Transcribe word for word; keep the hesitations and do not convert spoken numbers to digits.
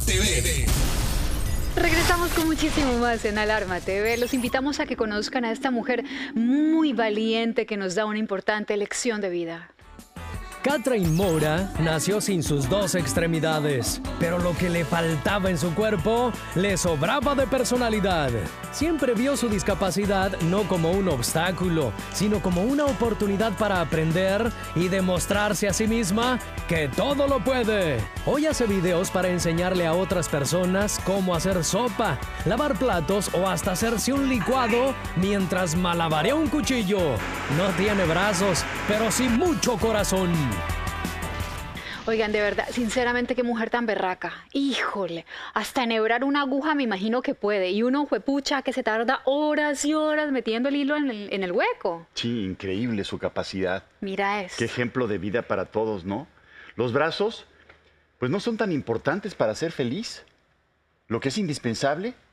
T V. Regresamos con muchísimo más en Alarma T V. Los invitamos a que conozcan a esta mujer muy valiente que nos da una importante lección de vida. Catherine Moura nació sin sus dos extremidades, pero lo que le faltaba en su cuerpo le sobraba de personalidad. Siempre vio su discapacidad no como un obstáculo, sino como una oportunidad para aprender y demostrarse a sí misma que todo lo puede. Hoy hace videos para enseñarle a otras personas cómo hacer sopa, lavar platos o hasta hacerse un licuado mientras malabarea un cuchillo. No tiene brazos, pero sí mucho corazón. Oigan, de verdad, sinceramente, qué mujer tan berraca. Híjole, hasta enhebrar una aguja me imagino que puede. Y uno, juepucha, que se tarda horas y horas metiendo el hilo en el, en el hueco. Sí, increíble su capacidad. Mira eso. Qué ejemplo de vida para todos, ¿no? Los brazos, pues no son tan importantes para ser feliz. Lo que es indispensable